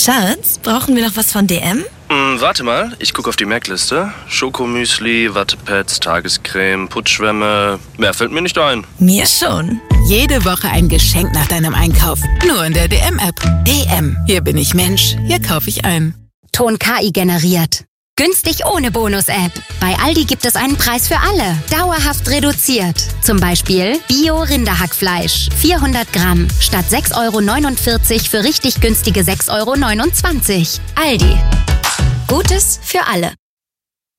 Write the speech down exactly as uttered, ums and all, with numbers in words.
Schatz, brauchen wir noch was von D M? Hm, warte mal, ich gucke auf die Merkliste. Schokomüsli, Wattepads, Tagescreme, Putzschwämme. Mehr fällt mir nicht ein. Mir schon. Jede Woche ein Geschenk nach deinem Einkauf. Nur in der D M-App. D M. Hier bin ich Mensch. Hier kaufe ich ein. Ton K I generiert. Günstig ohne Bonus-App. Bei Aldi gibt es einen Preis für alle. Dauerhaft reduziert. Zum Beispiel Bio-Rinderhackfleisch. vierhundert Gramm. Statt sechs Euro neunundvierzig für richtig günstige sechs Euro neunundzwanzig. Aldi. Gutes für alle.